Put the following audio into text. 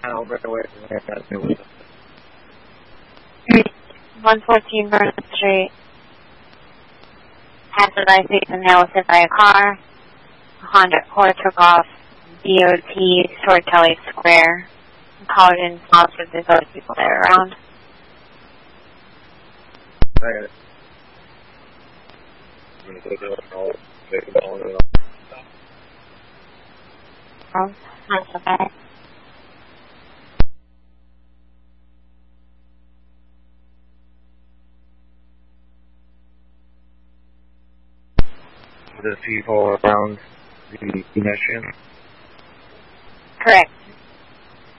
over the way from there. That's new. 114 Vernon Street. Passerby season now was hit by a car. A Honda Accord took off DOT toward Kelly Square. Called in sponsored. There's other people there around. I got it. I'm going to take it all. Take it all. Oh, that's okay. The people around the mission. Correct.